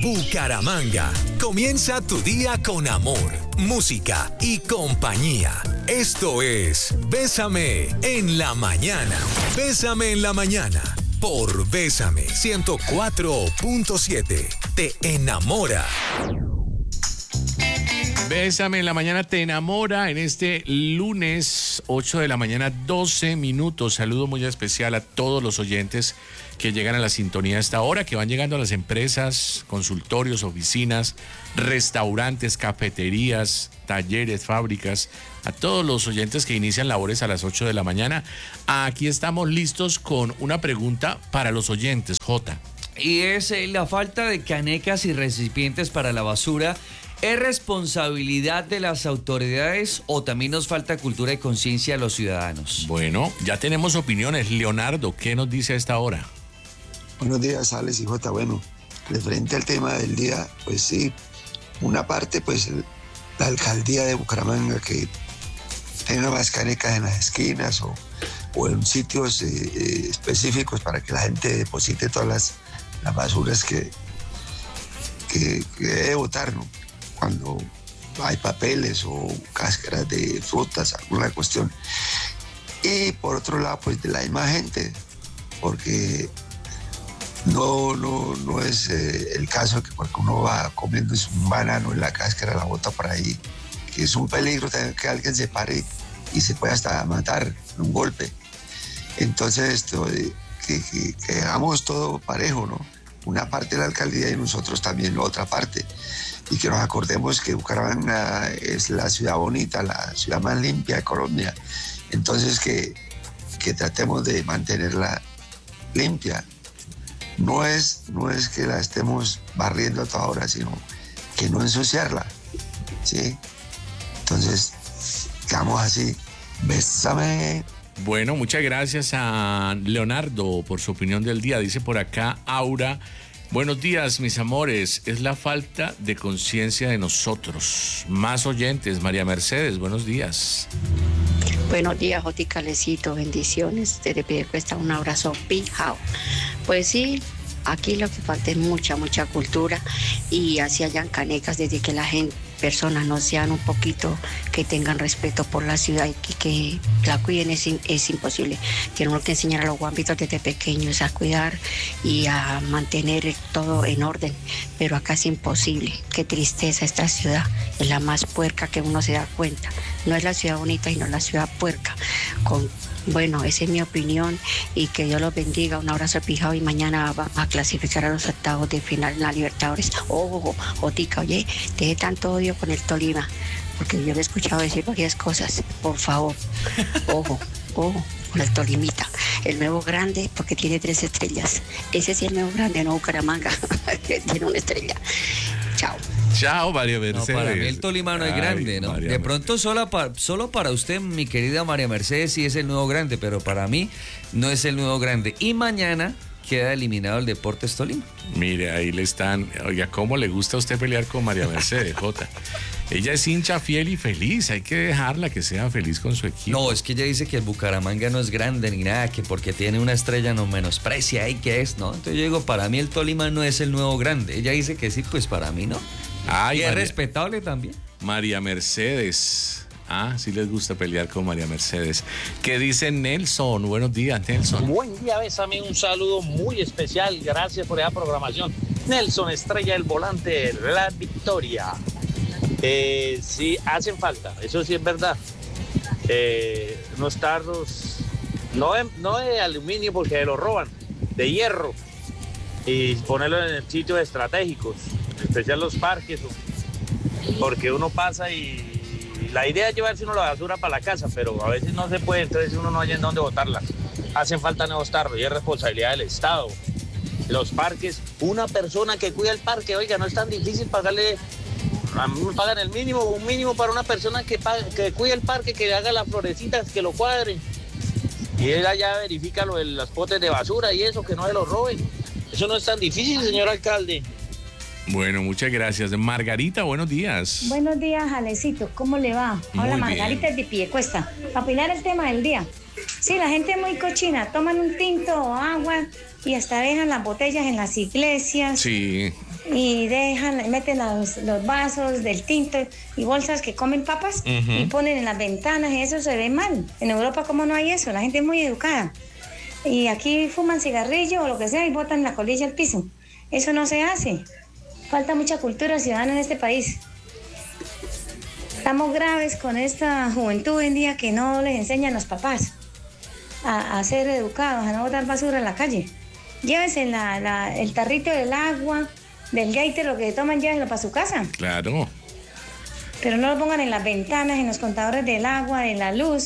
Bucaramanga. Comienza tu día con amor, música y compañía. Esto es Bésame en la mañana. Bésame en la mañana por Bésame 104.7. Te enamora. Bésame en la mañana te enamora en este lunes 8 de la mañana 12 minutos. Saludo muy especial a todos los oyentes que llegan a la sintonía a esta hora, que van llegando a las empresas, consultorios, oficinas, restaurantes, cafeterías, talleres, fábricas, a todos los oyentes que inician labores a las 8 de la mañana. Aquí estamos listos con una pregunta para los oyentes, Jota. Y es la falta de canecas y recipientes para la basura. ¿Es responsabilidad de las autoridades o también nos falta cultura y conciencia a los ciudadanos? Bueno, ya tenemos opiniones. Leonardo, ¿qué nos dice a esta hora? Buenos días, Alex y Jota. Bueno, referente al tema del día, pues sí, una parte, pues la alcaldía de Bucaramanga que tenga más canecas en las esquinas o en sitios específicos para que la gente deposite todas las basuras que debe botar, ¿no? Cuando hay papeles o cáscaras de frutas, alguna cuestión. Y por otro lado, pues de la misma gente, porque no es el caso que porque uno va comiendo un banano en la cáscara, la bota por ahí, que es un peligro también que alguien se pare y se puede hasta matar de un golpe. Entonces, que hagamos todo parejo, ¿no? Una parte de la alcaldía y nosotros también la otra parte. Y que nos acordemos que Bucaramanga es la ciudad bonita, la ciudad más limpia de Colombia. Entonces que tratemos de mantenerla limpia. No es que la estemos barriendo a toda hora, sino que no ensuciarla, ¿sí? Entonces, quedamos así. Bésame. Bueno, muchas gracias a Leonardo por su opinión del día. Dice por acá Aura: buenos días, mis amores. Es la falta de conciencia de nosotros. Más oyentes. María Mercedes, buenos días. Buenos días, Joti Calecito. Bendiciones. Desde Piedecuesta, un abrazo pijao. Pues sí, aquí lo que falta es mucha cultura y así hayan canecas desde que personas no sean un poquito, que tengan respeto por la ciudad y que la cuiden es imposible. Tenemos que enseñar a los guambitos desde pequeños a cuidar y a mantener todo en orden, pero acá es imposible. Qué tristeza, esta ciudad es la más puerca que uno se da cuenta. No es la ciudad bonita, sino la ciudad puerca. Bueno, esa es mi opinión y que Dios los bendiga. Un abrazo pijado y mañana va a clasificar a los octavos de final en la Libertadores. Ojo, Jotica, oye, deje tanto odio con el Tolima, porque yo le he escuchado decir varias cosas. Por favor, ojo con el Tolimita. El nuevo grande, porque tiene 3 estrellas. Ese sí es el nuevo grande, no Bucaramanga, tiene 1 estrella. Chao. Chao, María Mercedes. No, para mí el Tolima no es grande, ¿no? María De pronto solo para usted, mi querida María Mercedes, sí es el nuevo grande, pero para mí no es el nuevo grande. Y mañana queda eliminado el Deportes Tolima. Mire, ahí le están. Oiga, ¿cómo le gusta a usted pelear con María Mercedes, Jota? Ella es hincha fiel y feliz. Hay que dejarla que sea feliz con su equipo. No, es que ella dice que el Bucaramanga no es grande ni nada, que porque tiene una estrella no menosprecia y que es, ¿no? Entonces yo digo, para mí el Tolima no es el nuevo grande. Ella dice que sí, pues para mí no. Ay, y es María, respetable también. María Mercedes. Sí les gusta pelear con María Mercedes. ¿Qué dice Nelson? Buenos días, Nelson. Buen día, Bésame, un saludo muy especial. Gracias por esa programación. Nelson Estrella, el volante, la victoria. Sí, hacen falta, eso sí es verdad. Unos tarros, no de aluminio porque se lo roban, de hierro. Y ponerlo en sitios estratégicos, en especial los parques, porque uno pasa y la idea es llevarse uno la basura para la casa, pero a veces no se puede, entonces uno no hay en dónde botarla. Hacen falta nuevos tarros y es responsabilidad del Estado. Los parques, una persona que cuida el parque, oiga, no es tan difícil pagarle, pagan el mínimo, un mínimo para una persona que cuide el parque, que haga las florecitas, que lo cuadren. Y él allá verifica lo de los potes de basura y eso, que no se lo roben. Eso no es tan difícil, señor alcalde. Bueno, muchas gracias. Margarita, buenos días. Buenos días, Alecito. ¿Cómo le va? Hola, Margarita de Piedecuesta. Para opinar el tema del día. Sí, la gente es muy cochina. Toman un tinto o agua y hasta dejan las botellas en las iglesias. Sí. y meten los vasos del tinto y bolsas que comen papas y ponen en las ventanas y eso se ve mal. En Europa, ¿cómo no hay eso? La gente es muy educada. Y aquí fuman cigarrillo o lo que sea y botan la colilla al piso. Eso no se hace. Falta mucha cultura ciudadana en este país. Estamos graves con esta juventud hoy en día que no les enseñan los papás a ser educados, a no botar basura en la calle. Llévense el tarrito del agua, del gaiter, lo que toman, llévenlo para su casa. Claro. Pero no lo pongan en las ventanas, en los contadores del agua, de la luz.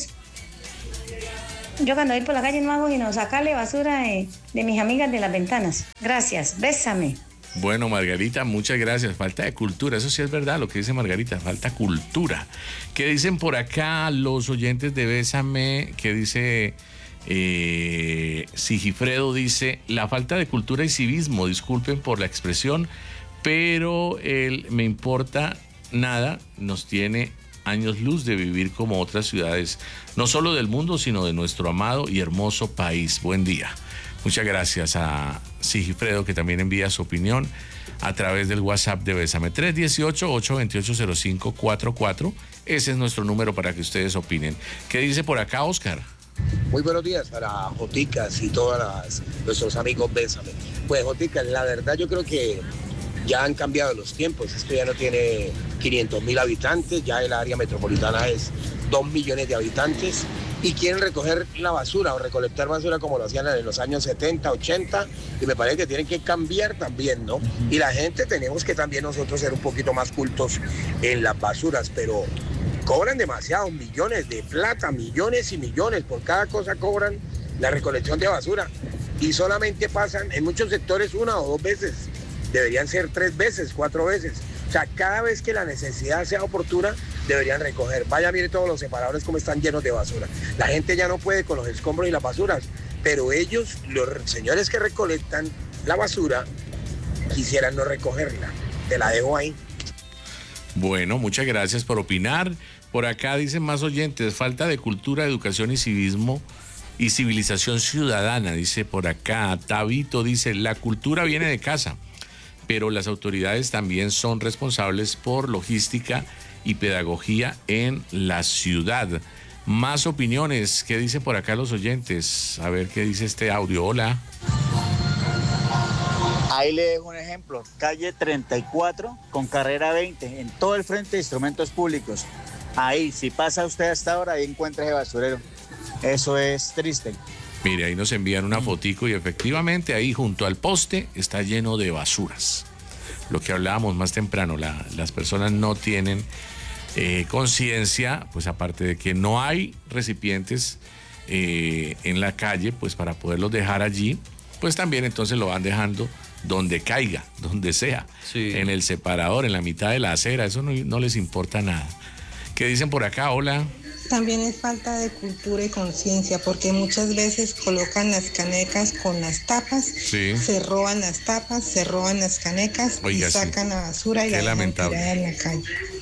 Yo cuando voy por la calle no hago sino sacarle basura de mis amigas de las ventanas. Gracias, bésame. Bueno, Margarita, muchas gracias. Falta de cultura, eso sí es verdad lo que dice Margarita, falta cultura. ¿Qué dicen por acá los oyentes de Bésame? ¿Qué dice Sigifredo? Dice, la falta de cultura y civismo, disculpen por la expresión, pero el me importa nada nos tiene años luz de vivir como otras ciudades, no solo del mundo, sino de nuestro amado y hermoso país. Buen día. Muchas gracias a Sigifredo, que también envía su opinión a través del WhatsApp de Bésame. 318-828-0544. Ese es nuestro número para que ustedes opinen. ¿Qué dice por acá, Oscar? Muy buenos días para Joticas y todos nuestros amigos Bésame. Pues, Joticas, la verdad yo creo que ya han cambiado los tiempos. Esto ya no tiene 500.000 habitantes, ya el área metropolitana es 2 millones de habitantes. Y quieren recoger la basura o recolectar basura como lo hacían en los años 70, 80, y me parece que tienen que cambiar también, ¿no? Y la gente tenemos que también nosotros ser un poquito más cultos en las basuras, pero cobran demasiados millones de plata, millones y millones, por cada cosa cobran la recolección de basura, y solamente pasan en muchos sectores 1 o 2 veces, deberían ser 3 veces, 4 veces. O sea, cada vez que la necesidad sea oportuna, deberían recoger. Vaya, mire todos los separadores como están llenos de basura. La gente ya no puede con los escombros y las basuras, pero ellos, los señores que recolectan la basura, quisieran no recogerla. Te la dejo ahí. Bueno, muchas gracias por opinar. Por acá dicen más oyentes, falta de cultura, educación y civismo y civilización ciudadana, dice por acá. Tabito dice, la cultura viene de casa, pero las autoridades también son responsables por logística y pedagogía en la ciudad. Más opiniones, ¿qué dicen por acá los oyentes? A ver qué dice este audio. Hola. Ahí le dejo un ejemplo, calle 34 con carrera 20, en todo el frente de instrumentos públicos. Ahí, si pasa usted hasta ahora, ahí encuentra ese basurero. Eso es triste. Mire, ahí nos envían una fotico y efectivamente ahí junto al poste está lleno de basuras. Lo que hablábamos más temprano, las personas no tienen conciencia, pues aparte de que no hay recipientes en la calle, pues para poderlos dejar allí, pues también entonces lo van dejando donde caiga, donde sea, sí, en el separador, en la mitad de la acera, eso no les importa nada. ¿Qué dicen por acá? Hola. También es falta de cultura y conciencia, porque muchas veces colocan las canecas con las tapas, sí, se roban las tapas, se roban las canecas. Oiga, y sacan la basura y la dejan tirada en la calle.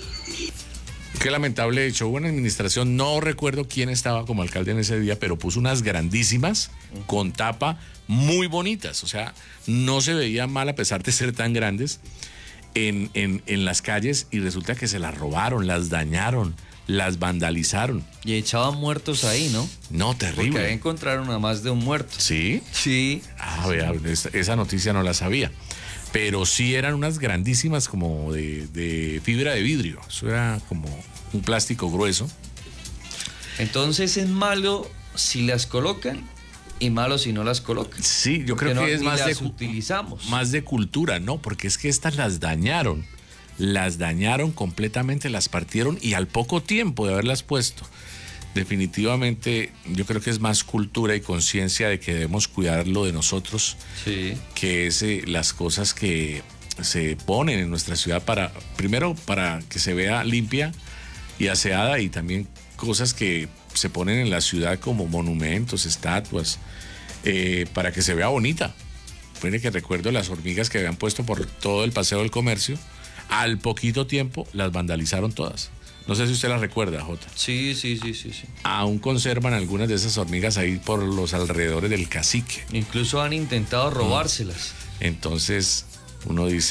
Qué lamentable hecho. Hubo una administración, no recuerdo quién estaba como alcalde en ese día, pero puso unas grandísimas con tapa muy bonitas. O sea, no se veía mal a pesar de ser tan grandes en las calles, y resulta que se las robaron, las dañaron, las vandalizaron. Y echaban muertos ahí, ¿no? No, terrible. Porque ahí encontraron a más de un muerto. ¿Sí? Sí. Ah, vea, esa noticia no la sabía. Pero sí eran unas grandísimas como de fibra de vidrio. Eso era como un plástico grueso. Entonces es malo si las colocan y malo si no las colocan. Sí, yo creo que es utilizamos. Más de cultura, ¿no? Porque es que estas las dañaron completamente, las partieron, y al poco tiempo de haberlas puesto. Definitivamente yo creo que es más cultura y conciencia de que debemos cuidarlo de nosotros, sí, que es las cosas que se ponen en nuestra ciudad primero para que se vea limpia y aseada, y también cosas que se ponen en la ciudad como monumentos, estatuas, para que se vea bonita. Puede que recuerdo las hormigas que habían puesto por todo el Paseo del Comercio, al poquito tiempo las vandalizaron todas. No sé si usted las recuerda, Jota. Sí. Aún conservan algunas de esas hormigas ahí por los alrededores del Cacique. Incluso han intentado robárselas. Entonces uno dice,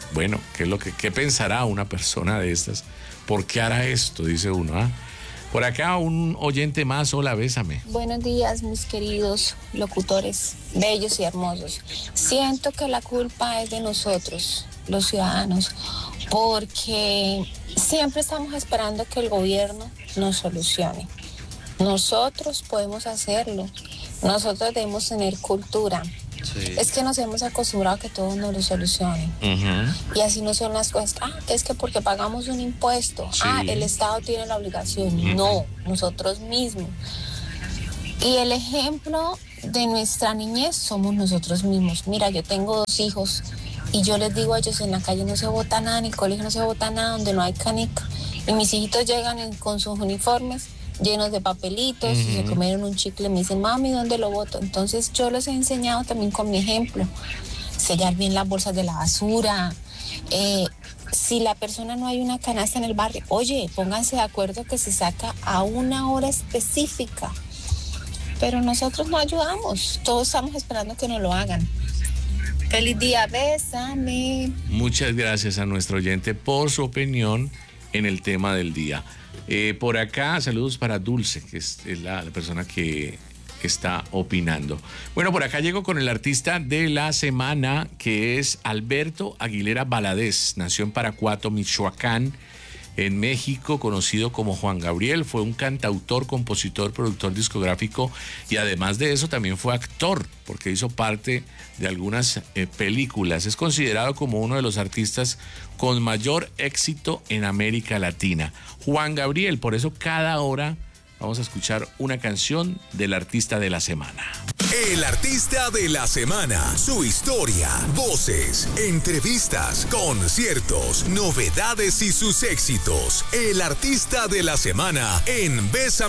bueno, ¿qué pensará una persona de estas? ¿Por qué hará esto? Dice uno, ¿ah? Por acá un oyente más, hola, bésame. Buenos días, mis queridos locutores, bellos y hermosos. Siento que la culpa es de nosotros, los ciudadanos, porque siempre estamos esperando que el gobierno nos solucione. Nosotros podemos hacerlo, nosotros debemos tener cultura. Sí. Es que nos hemos acostumbrado a que todo nos lo solucione. Y así no son las cosas. Es que porque pagamos un impuesto, sí. El Estado tiene la obligación. No, nosotros mismos. Y el ejemplo de nuestra niñez somos nosotros mismos. Mira, yo tengo 2 hijos y yo les digo a ellos, en la calle no se bota nada, en el colegio no se bota nada, donde no hay canica. Y mis hijitos llegan con sus uniformes llenos de papelitos, y se comieron un chicle, me dicen, mami, ¿dónde lo boto? Entonces yo les he enseñado también con mi ejemplo, sellar bien las bolsas de la basura, si la persona no hay una canasta en el barrio, oye, pónganse de acuerdo que se saca a una hora específica, pero nosotros no ayudamos, todos estamos esperando que nos lo hagan. Feliz día, bésame. Muchas gracias a nuestro oyente por su opinión en el tema del día. Por acá, saludos para Dulce, que es la persona que está opinando. Bueno, por acá llego con el artista de la semana, que es Alberto Aguilera Valadez. Nació en Paracuato, Michoacán, en México, conocido como Juan Gabriel. Fue un cantautor, compositor, productor discográfico y además de eso también fue actor, porque hizo parte de algunas películas. Es considerado como uno de los artistas con mayor éxito en América Latina. Juan Gabriel, por eso cada hora vamos a escuchar una canción del artista de la semana. El artista de la semana, su historia, voces, entrevistas, conciertos, novedades y sus éxitos. El artista de la semana en Bésame.